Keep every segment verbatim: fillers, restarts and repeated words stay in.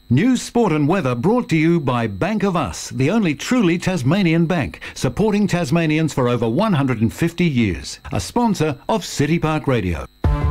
News, sport and weather brought to you by Bank of Us, the only truly Tasmanian bank, supporting Tasmanians for over one hundred fifty years. A sponsor of City Park Radio.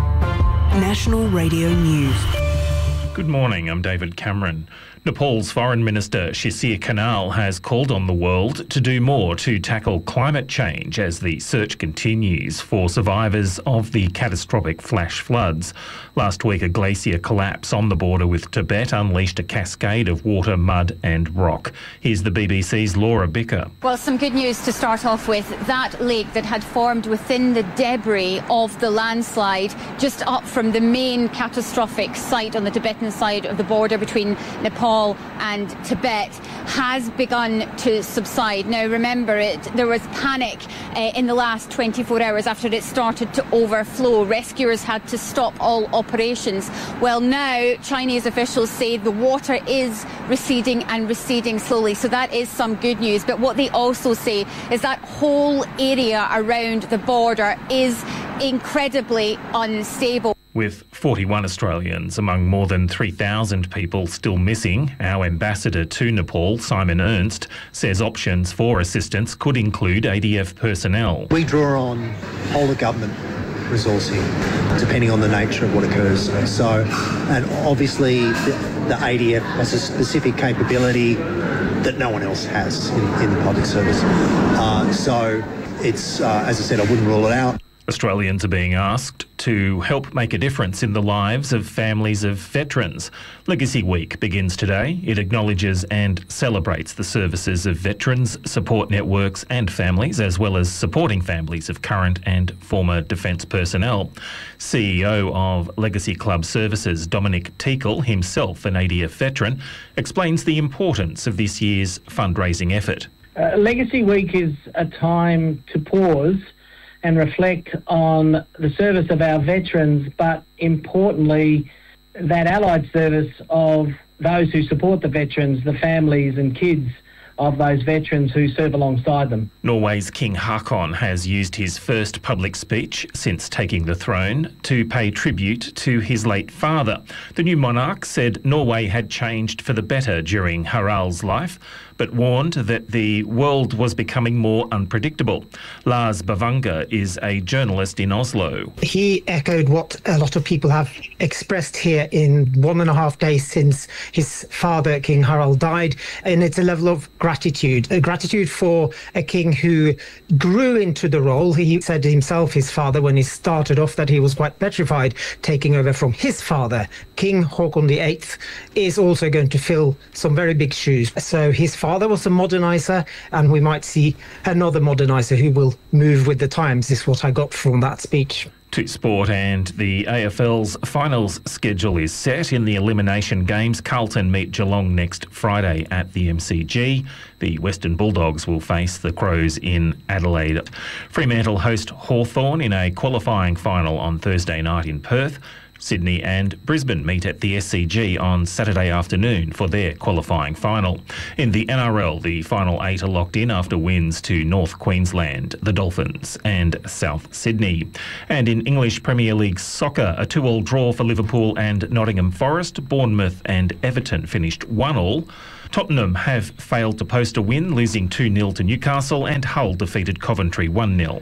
National Radio News. Good morning, I'm David Cameron. Nepal's Foreign Minister Shishir Kanal has called on the world to do more to tackle climate change as the search continues for survivors of the catastrophic flash floods. Last week, a glacier collapse on the border with Tibet unleashed a cascade of water, mud and rock. Here's the B B C's Laura Bicker. Well, some good news to start off with. That lake that had formed within the debris of the landslide just up from the main catastrophic site on the Tibetan side of the border between Nepal and Tibet has begun to subside. Now remember, it there was panic uh, in the last twenty-four hours after it started to overflow. Rescuers had to stop all operations. Well, now Chinese officials say the water is receding and receding slowly, so that is some good news. But what they also say is that whole area around the border is incredibly unstable. With forty-one Australians among more than three thousand people still missing, our ambassador to Nepal, Simon Ernst, says options for assistance could include A D F personnel. We draw on whole of government resourcing, depending on the nature of what occurs. So, and obviously the, the A D F has a specific capability that no one else has in, in the public service. Uh, so it's, uh, as I said, I wouldn't rule it out. Australians are being asked to help make a difference in the lives of families of veterans. Legacy Week begins today. It acknowledges and celebrates the services of veterans, support networks and families, as well as supporting families of current and former defence personnel. C E O of Legacy Club Services, Dominic Teakle, himself an A D F veteran, explains the importance of this year's fundraising effort. Uh, Legacy Week is a time to pause and reflect on the service of our veterans, but importantly, that allied service of those who support the veterans, the families and kids of those veterans who serve alongside them. Norway's King Haakon has used his first public speech since taking the throne to pay tribute to his late father. The new monarch said Norway had changed for the better during Harald's life, but warned that the world was becoming more unpredictable. Lars Bavanger is a journalist in Oslo. He echoed what a lot of people have expressed here in one and a half days since his father, King Harald, died, and it's a level of gratitude, a gratitude for a king who grew into the role. He said himself, his father, when he started off, that he was quite petrified taking over from his father. King Haakon the eighth is also going to fill some very big shoes. So his father Father was a moderniser, and we might see another moderniser who will move with the times, is what I got from that speech. To sport, and the A F L's finals schedule is set. In the elimination games, Carlton meet Geelong next Friday at the M C G. The Western Bulldogs will face the Crows in Adelaide. Fremantle host Hawthorn in a qualifying final on Thursday night in Perth. Sydney and Brisbane meet at the S C G on Saturday afternoon for their qualifying final. In the N R L, the final eight are locked in after wins to North Queensland, the Dolphins and South Sydney. And in English Premier League soccer, a two-all draw for Liverpool and Nottingham Forest. Bournemouth and Everton finished one all. Tottenham have failed to post a win, losing two nil to Newcastle, and Hull defeated Coventry one nil.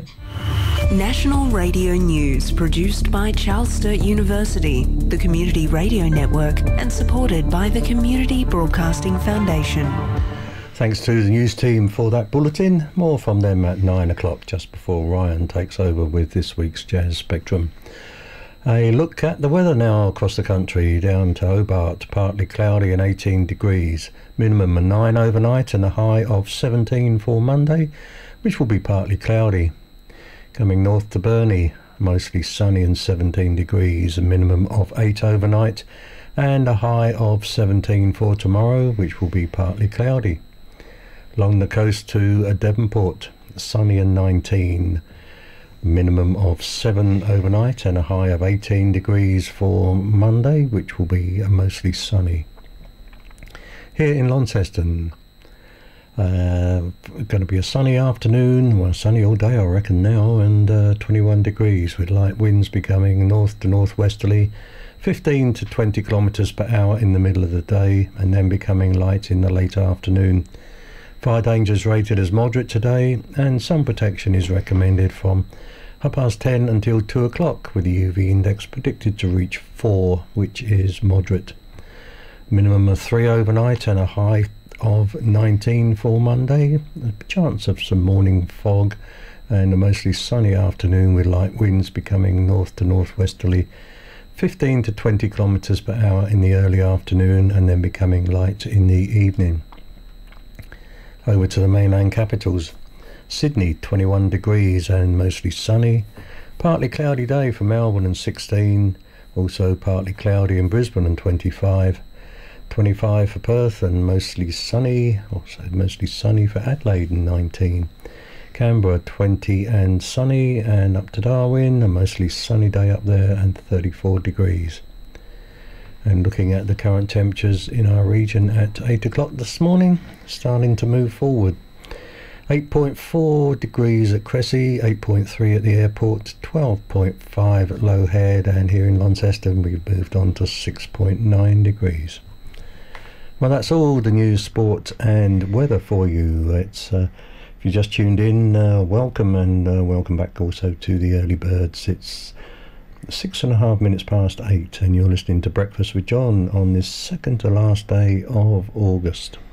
National Radio News, produced by Charles Sturt University, the Community Radio Network, and supported by the Community Broadcasting Foundation. Thanks to the news team for that bulletin. More from them at nine o'clock, just before Ryan takes over with this week's Jazz Spectrum. A look at the weather now across the country. Down to Hobart, partly cloudy and eighteen degrees. Minimum of nine overnight and a high of seventeen for Monday, which will be partly cloudy. Coming north to Burnie, mostly sunny and seventeen degrees, a minimum of eight overnight and a high of seventeen for tomorrow, which will be partly cloudy. Along the coast to Devonport, sunny and nineteen, minimum of seven overnight and a high of eighteen degrees for Monday, which will be mostly sunny. Here in Launceston, Uh, going to be a sunny afternoon, well, sunny all day I reckon now, and uh, twenty-one degrees with light winds becoming north to northwesterly, fifteen to twenty kilometres per hour in the middle of the day, and then becoming light in the late afternoon. Fire danger is rated as moderate today, and sun protection is recommended from half past ten until two o'clock, with the U V index predicted to reach four, which is moderate. Minimum of three overnight and a high of nineteen for Monday. A chance of some morning fog and a mostly sunny afternoon with light winds becoming north to northwesterly, fifteen to twenty kilometres per hour in the early afternoon, and then becoming light in the evening. Over to the mainland capitals. Sydney, twenty-one degrees and mostly sunny. Partly cloudy day for Melbourne and sixteen. Also partly cloudy in Brisbane and twenty-five. twenty-five for Perth and mostly sunny. Also mostly sunny for Adelaide and nineteen. Canberra, twenty and sunny, and up to Darwin, a mostly sunny day up there and thirty-four degrees. And looking at the current temperatures in our region at eight o'clock this morning, starting to move forward. eight point four degrees at Cressy, eight point three at the airport, twelve point five at Low Head, and here in Launceston we've moved on to six point nine degrees. Well, that's all the news, sport and weather for you. It's uh, if you just tuned in, uh, welcome, and uh, welcome back also to the early birds. It's six and a half minutes past eight, and you're listening to Breakfast with John on this second to last day of August.